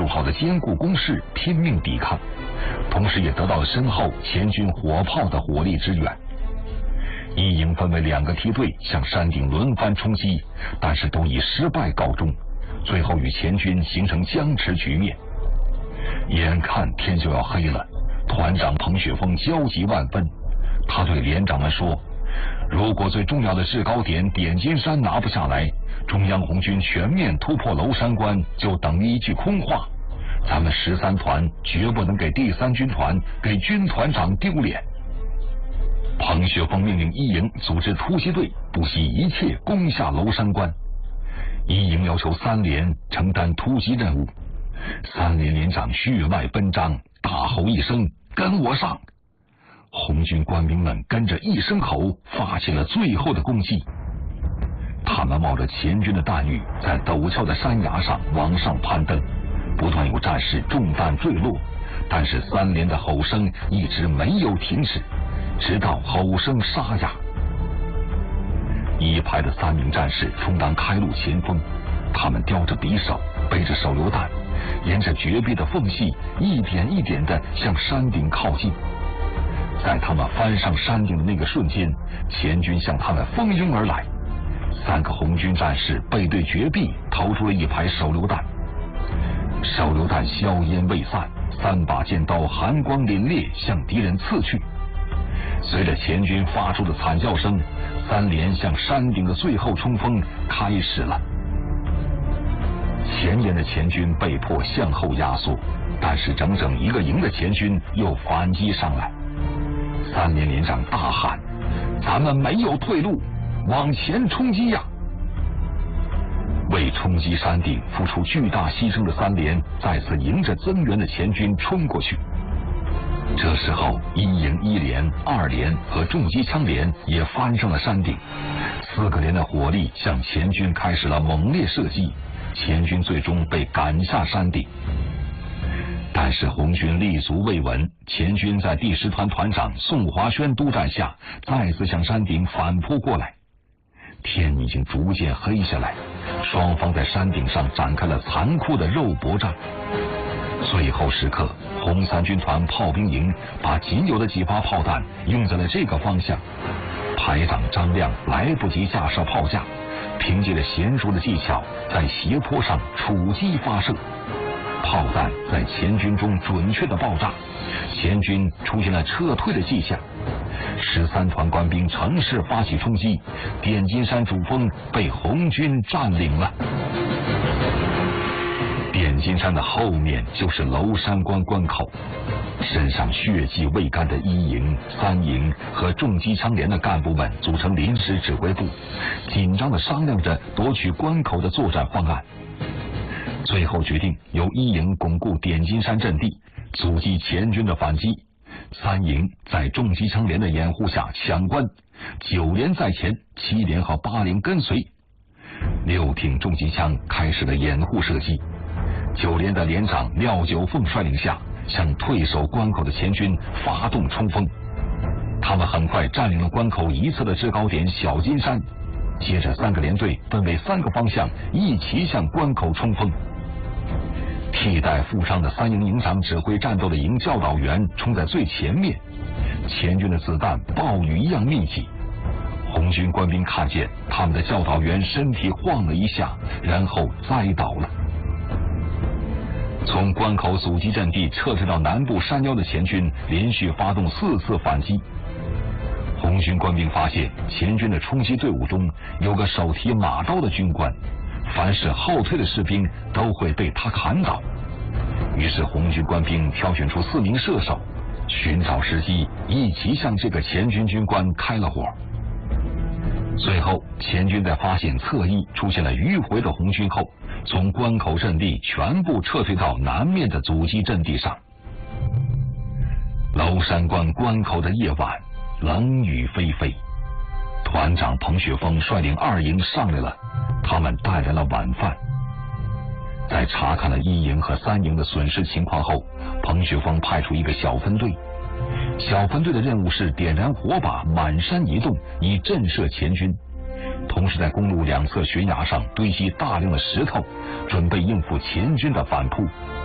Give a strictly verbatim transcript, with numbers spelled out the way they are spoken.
好的坚固工事拼命抵抗，同时也得到了身后前军火炮的火力支援。一营分为两个梯队向山顶轮番冲击，但是都以失败告终，最后与前军形成僵持局面。眼看天就要黑了，团长彭雪枫焦急万分，他对连长们说，如果最重要的制高点点金山拿不下来，中央红军全面突破娄山关就等于一句空话，咱们十三团绝不能给第三军团给军团长丢脸。彭雪枫命令一营组织突击队，不惜一切攻下娄山关。一营要求三连承担突击任务，三连连长血脉奔张，大吼一声，跟我上！红军官兵们跟着一声吼，发起了最后的攻击。他们冒着前军的弹雨，在陡峭的山崖上往上攀登，不断有战士中弹坠落，但是三连的吼声一直没有停止，直到吼声沙哑。一排的三名战士充当开路前锋，他们叼着匕首，背着手榴弹，沿着绝壁的缝隙一点一点地向山顶靠近。在他们翻上山顶的那个瞬间，前军向他们蜂拥而来。三个红军战士背对绝壁投出了一排手榴弹，手榴弹硝烟未散，三把剑刀寒光凛冽向敌人刺去。随着前军发出的惨叫声，三连向山顶的最后冲锋开始了。前沿的前军被迫向后压缩，但是整整一个营的前军又反击上来。三连连长大喊，咱们没有退路，往前冲击呀！为冲击山顶付出巨大牺牲的三连再次迎着增援的前军冲过去。这时候一营一连、二连和重机枪连也翻上了山顶，四个连的火力向前军开始了猛烈射击，前军最终被赶下山顶。但是红军立足未稳，前军在第十团团长宋华轩督战下再次向山顶反扑过来。天已经逐渐黑下来，双方在山顶上展开了残酷的肉搏战。最后时刻，红三军团炮兵营把仅有的几发炮弹用在了这个方向。排长张亮来不及架设炮架，凭借着娴熟的技巧，在斜坡上触击发射。炮弹在前军中准确的爆炸，前军出现了撤退的迹象。十三团官兵乘势发起冲击，点金山主峰被红军占领了。点金山的后面就是娄山关关口，身上血迹未干的一营、三营和重机枪连的干部们组成临时指挥部，紧张地商量着夺取关口的作战方案。最后决定由一营巩固点金山阵地，阻击前军的反击；三营在重机枪连的掩护下抢关；九连在前，七连和八连跟随。六挺重机枪开始了掩护射击。九连的连长廖九凤率领下，向退守关口的前军发动冲锋。他们很快占领了关口一侧的制高点小金山，接着三个连队分为三个方向，一齐向关口冲锋。替代负伤的三营营长指挥战斗的营教导员冲在最前面，前军的子弹暴雨一样密集。红军官兵看见他们的教导员身体晃了一下，然后栽倒了。从关口阻击阵地撤退到南部山腰的前军连续发动四次反击。红军官兵发现前军的冲击队伍中有个手提马刀的军官，凡是后退的士兵都会被他砍倒。于是红军官兵挑选出四名射手，寻找时机一起向这个前军军官开了火。最后前军在发现侧翼出现了迂回的红军后，从关口阵地全部撤退到南面的阻击阵地上。娄山关关口的夜晚，冷雨霏霏。团长彭雪枫率领二营上来了，他们带来了晚饭。在查看了一营和三营的损失情况后，彭雪枫派出一个小分队。小分队的任务是点燃火把，满山移动，以震慑前军。同时在公路两侧悬崖上堆积大量的石头，准备应付前军的反扑。